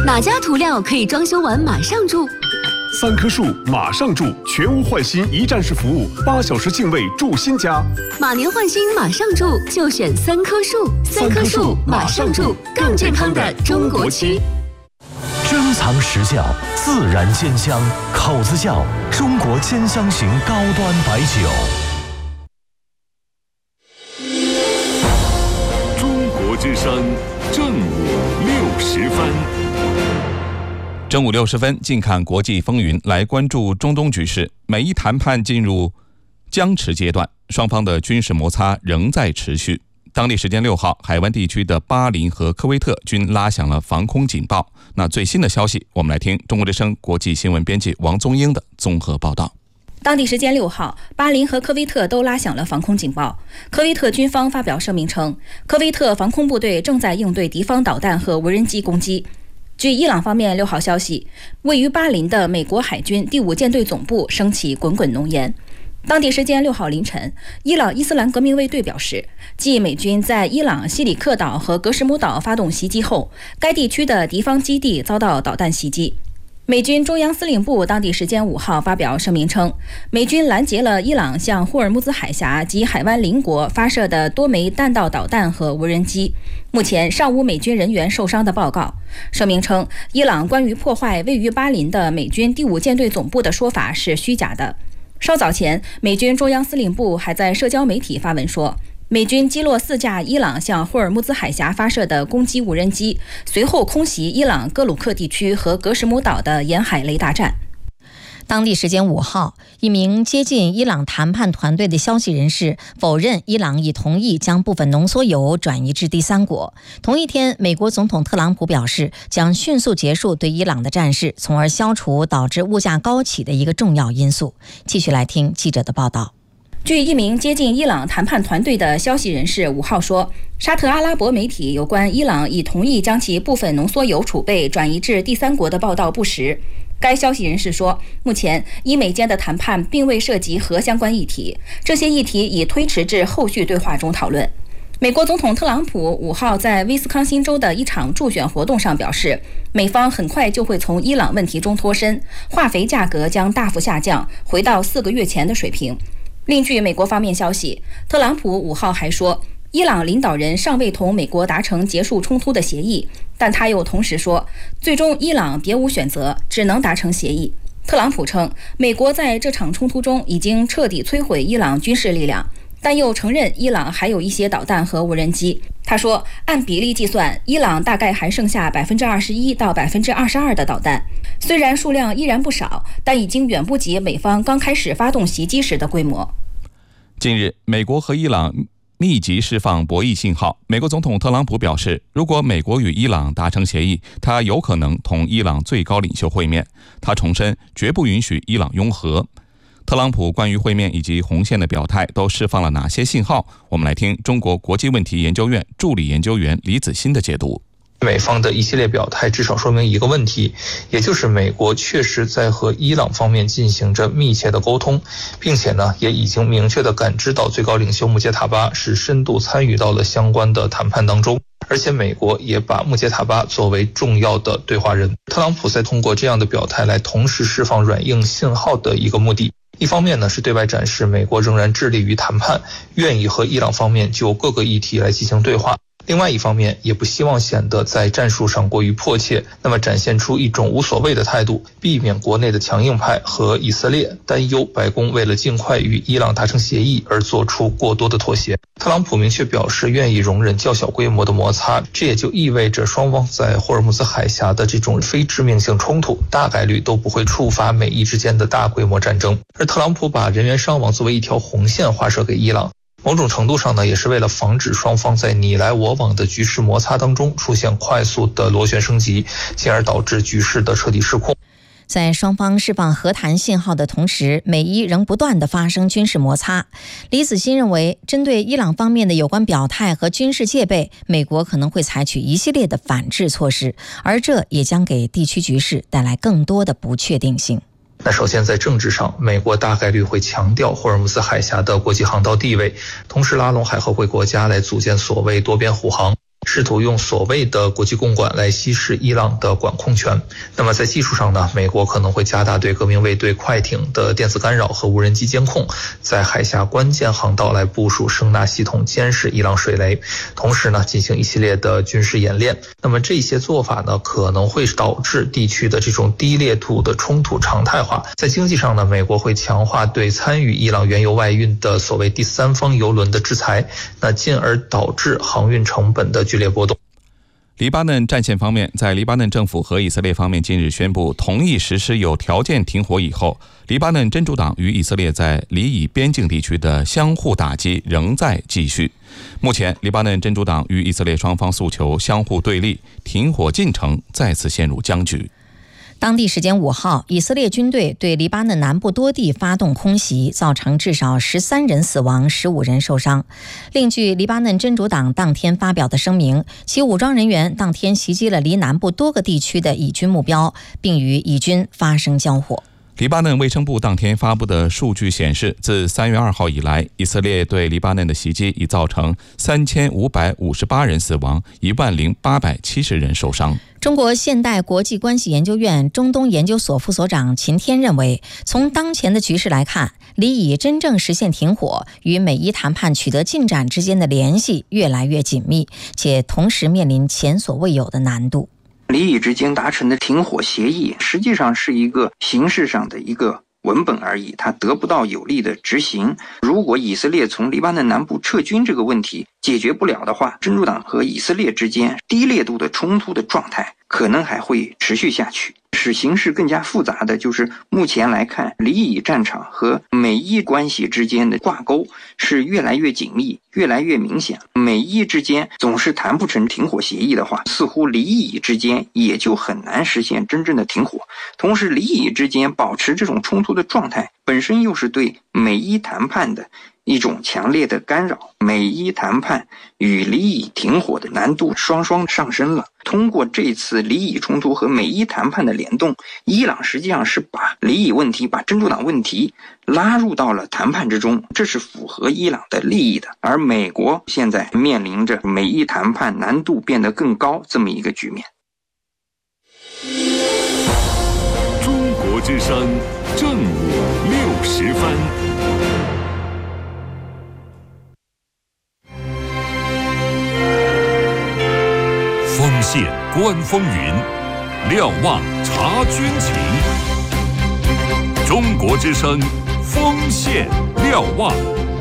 哪家涂料可以装修完马上住 ？3棵树马上住，全屋换新一站式服务，8小时净位住新家。 马年换新马上住，就选3棵树。3棵树马上住，更健康的中国漆。 珍藏实窖，自然鲜香，口子窖中国兼香型高端白酒。 中国之声，正午60分。 正午60分，近看国际风云，来关注中东局势。美伊谈判进入僵持阶段，双方的军事摩擦仍在持续。当地时间6号，海湾地区的巴林和科威特均拉响了防空警报。那最新的消息，我们来听中国之声国际新闻编辑王宗英的综合报道。 当地时间6号，巴林和科威特都拉响了防空警报。科威特军方发表声明称，科威特防空部队正在应对敌方导弹和无人机攻击。据伊朗方面6号消息，位于巴林的美国海军第5舰队总部升起滚滚浓烟。当地时间6号凌晨，伊朗伊斯兰革命卫队表示，继美军在伊朗西里克岛和格什姆岛发动袭击后，该地区的敌方基地遭到导弹袭击。美军中央司令部当地时间5号发表声明称，美军拦截了伊朗向霍尔木兹海峡及海湾邻国发射的多枚弹道导弹和无人机，目前尚无美军人员受伤的报告。声明称，伊朗关于破坏位于巴林的美军第5舰队总部的说法是虚假的。稍早前，美军中央司令部还在社交媒体发文说，美军击落4架伊朗向霍尔木兹海峡发射的攻击无人机，随后空袭伊朗哥鲁克地区和格什姆岛的沿海雷达站。 当地时间5号，一名接近伊朗谈判团队的消息人士否认伊朗已同意将部分浓缩铀转移至第三国。同一天，美国总统特朗普表示将迅速结束对伊朗的战事，从而消除导致物价高企的一个重要因素。继续来听记者的报道。 据一名接近伊朗谈判团队的消息人士5号说，沙特阿拉伯媒体有关伊朗已同意将其部分浓缩铀储备转移至第三国的报道不实。该消息人士说，目前伊美间的谈判并未涉及核相关议题，这些议题已推迟至后续对话中讨论。美国总统特朗普5号在威斯康星州的一场助选活动上表示，美方很快就会从伊朗问题中脱身，化肥价格将大幅下降，回到4个月前的水平。另据美国方面消息，特朗普5号还说，伊朗领导人尚未同美国达成结束冲突的协议，但他又同时说，最终伊朗别无选择，只能达成协议。特朗普称，美国在这场冲突中已经彻底摧毁伊朗军事力量，但又承认伊朗还有一些导弹和无人机。他说，按比例计算，伊朗大概还剩下21%到22%的导弹，虽然数量依然不少，但已经远不及美方刚开始发动袭击时的规模。 近日，美国和伊朗密集释放博弈信号。美国总统特朗普表示，如果美国与伊朗达成协议，他有可能同伊朗最高领袖会面。他重申，绝不允许伊朗拥核。特朗普关于会面以及红线的表态都释放了哪些信号？我们来听中国国际问题研究院助理研究员李子欣的解读。 美方的一系列表态至少说明一个问题，也就是美国确实在和伊朗方面进行着密切的沟通，并且呢也已经明确地感知到最高领袖穆杰塔巴是深度参与到了相关的谈判当中，而且美国也把穆杰塔巴作为重要的对话人。特朗普在通过这样的表态来同时释放软硬信号的一个目的，一方面呢是对外展示美国仍然致力于谈判，愿意和伊朗方面就各个议题来进行对话，另外一方面也不希望显得在战术上过于迫切，那么展现出一种无所谓的态度，避免国内的强硬派和以色列担忧白宫为了尽快与伊朗达成协议而做出过多的妥协。特朗普明确表示愿意容忍较小规模的摩擦，这也就意味着双方在霍尔木兹海峡的这种非致命性冲突大概率都不会触发美伊之间的大规模战争。而特朗普把人员伤亡作为一条红线画设给伊朗，某种程度上呢，也是为了防止双方在你来我往的局势摩擦当中出现快速的螺旋升级，进而导致局势的彻底失控。 在双方释放和谈信号的同时，美伊仍不断地发生军事摩擦。李子欣认为，针对伊朗方面的有关表态和军事戒备，美国可能会采取一系列的反制措施，而这也将给地区局势带来更多的不确定性。 那首先在政治上，美国大概率会强调霍尔木兹海峡的国际航道地位，同时拉拢海合会国家来组建所谓多边护航。 试图用所谓的国际共管来稀释伊朗的管控权。那么在技术上呢，美国可能会加大对革命卫队快艇的电子干扰和无人机监控，在海峡关键航道来部署声纳系统监视伊朗水雷，同时呢进行一系列的军事演练。那么这些做法呢，可能会导致地区的这种低烈度的冲突常态化。在经济上呢，美国会强化对参与伊朗原油外运的所谓第三方油轮的制裁，那进而导致航运成本的剧烈波动。 黎巴嫩战线方面，在黎巴嫩政府和以色列方面近日宣布同意实施有条件停火以后，黎巴嫩真主党与以色列在黎以边境地区的相互打击仍在继续。目前，黎巴嫩真主党与以色列双方诉求相互对立，停火进程再次陷入僵局。 当地时间5号，以色列军队对黎巴嫩南部多地发动空袭，造成至少13人死亡，15人受伤。另据黎巴嫩真主党当天发表的声明，其武装人员当天袭击了黎南部多个地区的以军目标，并与以军发生交火。 黎巴嫩卫生部当天发布的数据显示，自3月2号以来，以色列对黎巴嫩的袭击已造成3558人死亡，10870人受伤。 中国现代国际关系研究院中东研究所副所长秦天认为，从当前的局势来看，黎以真正实现停火与美伊谈判取得进展之间的联系越来越紧密，且同时面临前所未有的难度。 黎以之间达成的停火协议实际上是一个形式上的一个文本而已，它得不到有力的执行。如果以色列从黎巴嫩南部撤军这个问题解决不了的话，真主党和以色列之间低烈度的冲突的状态可能还会持续下去。使形势更加复杂的就是目前来看，黎以战场和美伊关系之间的挂钩是越来越紧密，越来越明显。美伊之间总是谈不成停火协议的话，似乎黎以之间也就很难实现真正的停火。同时，黎以之间保持这种冲突的状态本身又是对美伊谈判的一种强烈的干扰，美伊谈判与黎以停火的难度双双上升了。通过这次黎以冲突和美伊谈判的联动，伊朗实际上是把黎以问题、把真主党问题拉入到了谈判之中，这是符合伊朗的利益的。而美国现在面临着美伊谈判难度变得更高这么一个局面。 中国之声正午60分。锋线观风云，瞭望察军情。中国之声锋线瞭望。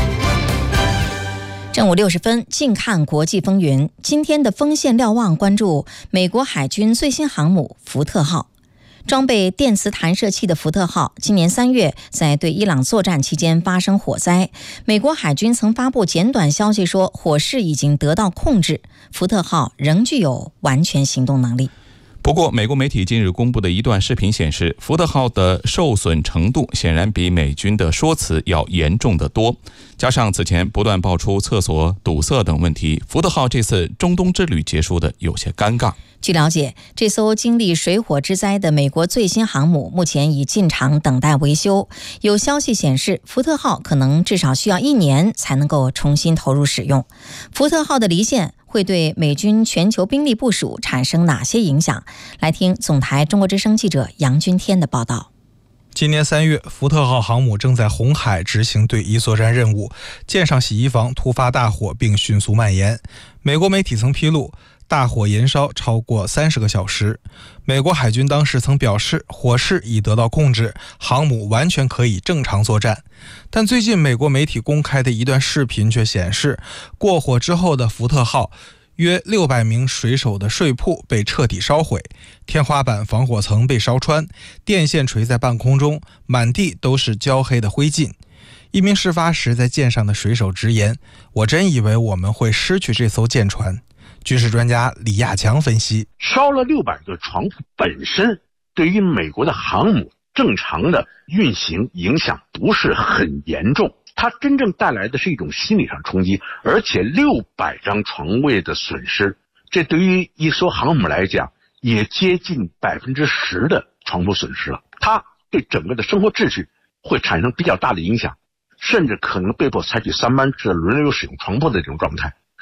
正午60分，近看国际风云。今天的锋线瞭望关注美国海军最新航母福特号。装备电磁弹射器的福特号今年3月在对伊朗作战期间发生火灾，美国海军曾发布简短消息说火势已经得到控制，福特号仍具有完全行动能力。 不过，美国媒体近日公布的一段视频显示，福特号的受损程度显然比美军的说辞要严重得多。加上此前不断爆出厕所堵塞等问题，福特号这次中东之旅结束的有些尴尬。 据了解，这艘经历水火之灾的美国最新航母目前已进场等待维修。有消息显示，福特号可能至少需要1年才能够重新投入使用。福特号的离线会对美军全球兵力部署产生哪些影响？来听总台中国之声记者杨军天的报道。 今年3月，福特号航母正在红海执行对伊作战任务，舰上洗衣房突发大火并迅速蔓延。美国媒体曾披露，大火延烧超过30个小时。美国海军当时曾表示，火势已得到控制，航母完全可以正常作战。但最近美国媒体公开的一段视频却显示，过火之后的福特号约600名水手的睡铺被彻底烧毁，天花板防火层被烧穿，电线垂在半空中，满地都是焦黑的灰烬。一名事发时在舰上的水手直言，我真以为我们会失去这艘舰船。军事专家李亚强分析， 烧了600个床铺本身对于美国的航母正常的运行影响不是很严重，它真正带来的是一种心理上冲击，而且600张床位的损失，这对于一艘航母来讲也接近10%的床铺损失了。它对整个的生活秩序会产生比较大的影响，甚至可能被迫采取3班制的轮流使用床铺的这种状态。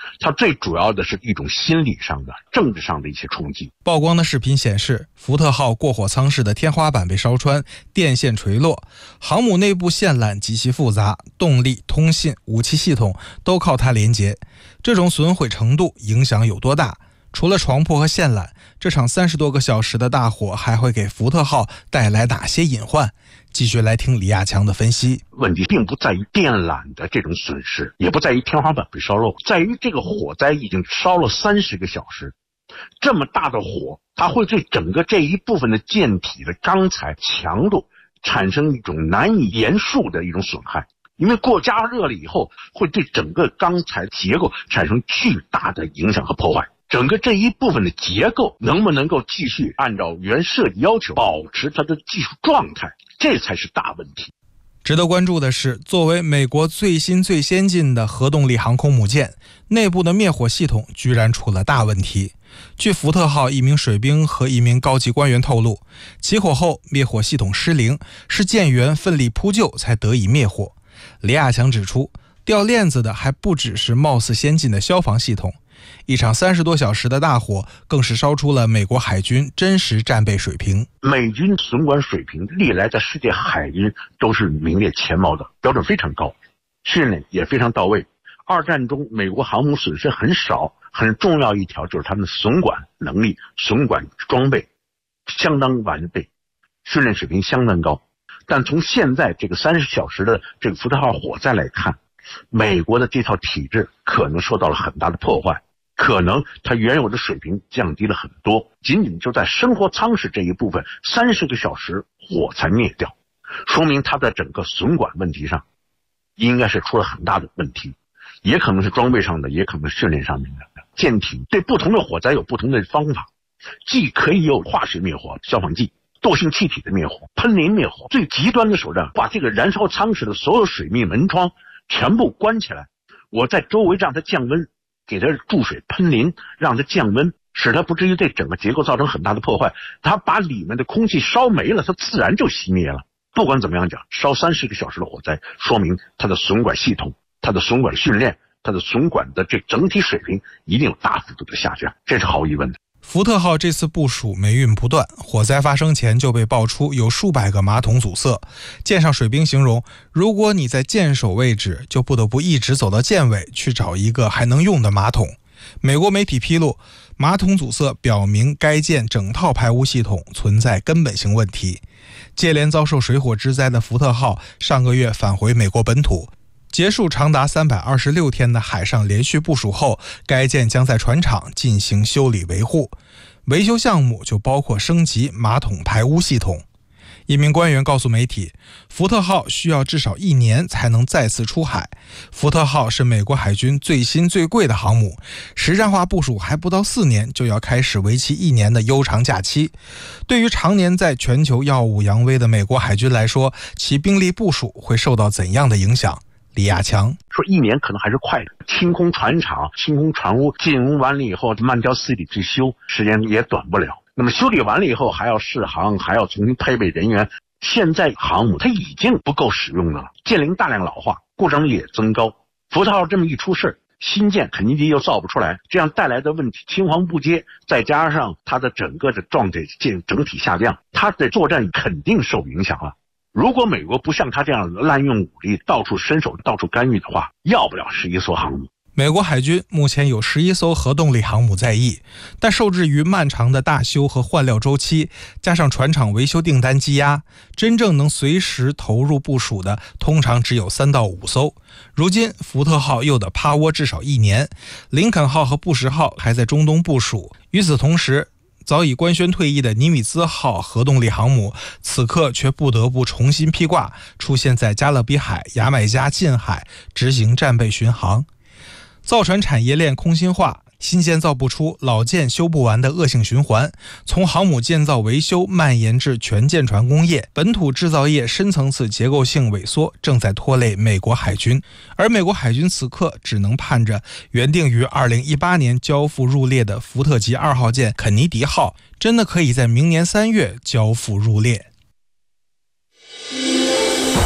它最主要的是一种心理上的、政治上的一些冲击。 曝光的视频显示，福特号过火舱室的天花板被烧穿，电线垂落，航母内部线缆极其复杂，动力、通信、武器系统都靠它连接。这种损毁程度影响有多大？除了床铺和线缆，这场30多个小时的大火还会给福特号带来哪些隐患？继续来听李亚强的分析。 问题并不在于电缆的这种损失，也不在于天花板被烧漏，在于这个火灾已经烧了30个小时。这么大的火，它会对整个这一部分的舰体的钢材强度产生一种难以言述的一种损害。因为过加热了以后，会对整个钢材结构产生巨大的影响和破坏。整个这一部分的结构能不能够继续按照原设计要求保持它的技术状态，这才是大问题。 值得关注的是，作为美国最新最先进的核动力航空母舰，内部的灭火系统居然出了大问题。据福特号一名水兵和一名高级官员透露，起火后灭火系统失灵，是舰员奋力扑救才得以灭火。李亚强指出，掉链子的还不只是貌似先进的消防系统，一场30多小时的大火更是烧出了美国海军真实战备水平。 美军损管水平历来在世界海军都是名列前茅的，标准非常高，训练也非常到位。二战中美国航母损失很少，很重要一条就是他们的损管能力、损管装备相当完备，训练水平相当高。但从现在这个30小时的这个福特号火灾来看，美国的这套体制可能受到了很大的破坏，可能它原有的水平降低了很多，仅仅就在生活舱室这一部分30个小时火才灭掉，说明它在整个损管问题上应该是出了很大的问题，也可能是装备上的，也可能是训练上面的。舰艇对不同的火灾有不同的方法，既可以有化学灭火、消防剂、惰性气体的灭火、喷淋灭火，最极端的手段，把这个燃烧舱室的所有水密门窗全部关起来，我在周围让它降温，给它注水喷淋，让它降温，使它不至于对整个结构造成很大的破坏。它把里面的空气烧没了，它自然就熄灭了。不管怎么样讲，烧30个小时的火灾，说明它的损管系统、它的损管训练、它的损管的这整体水平一定有大幅度的下降，这是毫无疑问的。 福特号这次部署霉运不断，火灾发生前就被爆出有数百个马桶阻塞。舰上水兵形容，如果你在舰首位置，就不得不一直走到舰尾去找一个还能用的马桶。美国媒体披露，马桶阻塞表明该舰整套排污系统存在根本性问题。接连遭受水火之灾的福特号上个月返回美国本土，结束长达326天的海上连续部署后，该舰将在船厂进行修理维护。维修项目就包括升级马桶排污系统。一名官员告诉媒体，福特号需要至少1年才能再次出海。福特号是美国海军最新最贵的航母，实战化部署还不到4年就要开始为期1年的悠长假期。对于常年在全球耀武扬威的美国海军来说，其兵力部署会受到怎样的影响？李亚强说1年可能还是快的，清空船厂、清空船坞，进入完了以后慢条斯理去修，时间也短不了。那么修理完了以后还要试航，还要重新配备人员。现在航母它已经不够使用的了，舰龄大量老化，故障率也增高。福特号这么一出事，新舰肯尼迪又造不出来，这样带来的问题青黄不接，再加上它的整个的状态整体下降，它的作战肯定受影响了。如果美国不像他这样滥用武力，到处伸手、到处干预的话，要不了11艘航母。 美国海军目前有11艘核动力航母在役，但受制于漫长的大修和换料周期，加上船厂维修订单积压，真正能随时投入部署的通常只有3到5艘。如今福特号又得趴窝至少1年，林肯号和布什号还在中东部署。与此同时，早已官宣退役的尼米兹号核动力航母，此刻却不得不重新披挂，出现在加勒比海、牙买加近海执行战备巡航。造船产业链空心化，新建造不出，老舰修不完的恶性循环，从航母建造维修蔓延至全舰船工业，本土制造业深层次结构性萎缩正在拖累美国海军，而美国海军此刻只能盼着原定于2018年交付入列的福特级2号舰肯尼迪号真的可以在明年3月交付入列。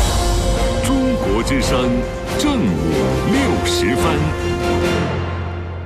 中国之声正午60分。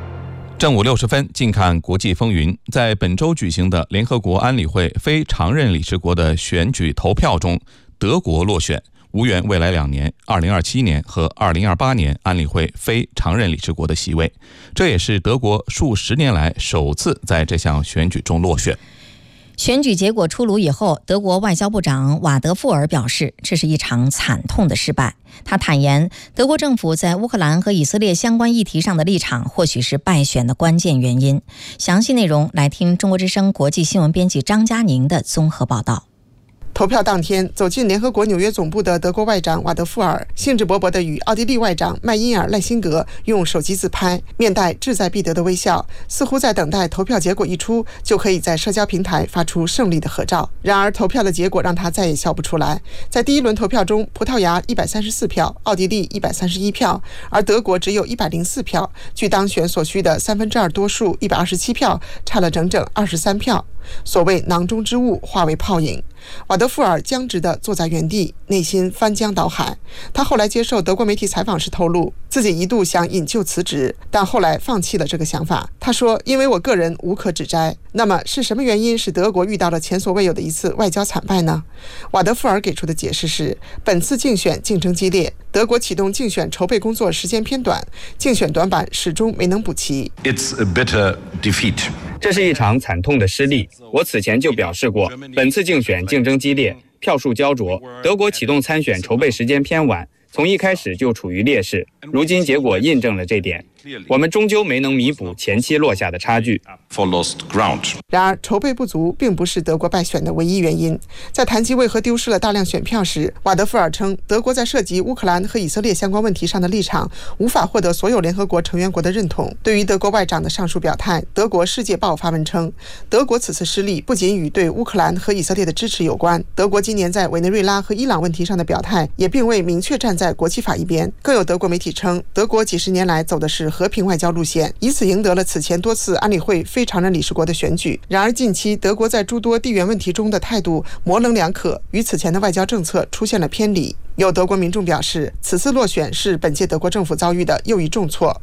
正午60分，近看国际风云。在本周举行的联合国安理会非常任理事国的选举投票中，德国落选，无缘未来2年2027年和2028年安理会非常任理事国的席位。这也是德国数10年来首次在这项选举中落选。 选举结果出炉以后，德国外交部长瓦德富尔表示，这是一场惨痛的失败。他坦言，德国政府在乌克兰和以色列相关议题上的立场，或许是败选的关键原因。详细内容来听中国之声国际新闻编辑张佳宁的综合报道。 投票当天，走进联合国纽约总部的德国外长瓦德富尔兴致勃勃地与奥地利外长麦因尔·赖辛格用手机自拍，面带志在必得的微笑，似乎在等待投票结果一出就可以在社交平台发出胜利的合照。然而投票的结果让他再也笑不出来。在第一轮投票中，葡萄牙134票，奥地利131票，而德国只有104票，距当选所需的2/3多数127票差了整整23票。所谓囊中之物化为泡影，瓦德富尔僵直地坐在原地，内心翻江倒海。他后来接受德国媒体采访时透露，自己一度想引咎辞职，但后来放弃了这个想法。他说，因为我个人无可指摘。那么是什么原因使德国遇到了前所未有的一次外交惨败呢？瓦德富尔给出的解释是，本次竞选竞争激烈，德国启动竞选筹备工作时间偏短，竞选短板始终没能补齐。 It's a bitter defeat. 这是一场惨痛的失利。我此前就表示过，本次竞选竞争激烈，票数焦灼，德国启动参选筹备时间偏晚，从一开始就处于劣势。如今结果印证了这点，我们终究没能弥补前期落下的差距。 然而，筹备不足并不是德国败选的唯一原因。在谈及为何丢失了大量选票时，瓦德富尔称，德国在涉及乌克兰和以色列相关问题上的立场无法获得所有联合国成员国的认同。对于德国外长的上述表态，德国《世界报》发文称，德国此次失利不仅与对乌克兰和以色列的支持有关，德国今年在委内瑞拉和伊朗问题上的表态也并未明确站在国际法一边。更有德国媒体称，德国几十年来走的是和平外交路线，以此赢得了此前多次安理会非常任理事国的选举。然而近期德国在诸多地缘问题中的态度模棱两可，与此前的外交政策出现了偏离。有德国民众表示，此次落选是本届德国政府遭遇的又一重挫。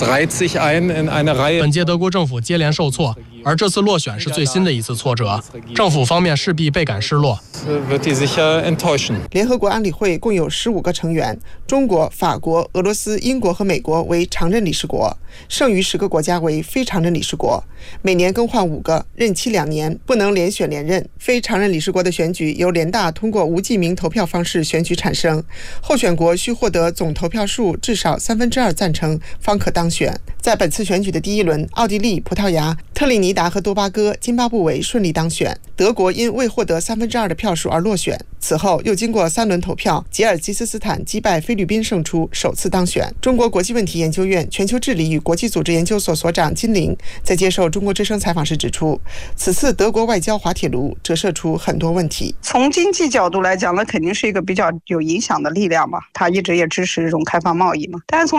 本届德国政府接连受挫，而这次落选是最新的一次挫折，政府方面势必倍感失落。 联合国安理会共有15个成员，中国、法国、俄罗斯、英国和美国为常任理事国，剩余10个国家为非常任理事国，每年更换5个，任期2年，不能连选连任。非常任理事国的选举由联大通过无记名投票方式选举产生，候选国需获得总投票数至少2/3赞成方可当选。在本次选举的第一轮，奥地利、葡萄牙、特立尼达和多巴哥、津巴布韦顺利当选，德国因未获得2/3的票数而落选。此后又经过3轮投票，吉尔吉斯斯坦击败菲律宾胜出，首次当选。中国国际问题研究院全球治理与国际组织研究所所长金玲在接受中国之声采访时指出，此次德国外交滑铁卢折射出很多问题。 从经济角度来讲，那肯定是一个比较有影响的力量嘛，他一直也支持这种开放贸易嘛。但是从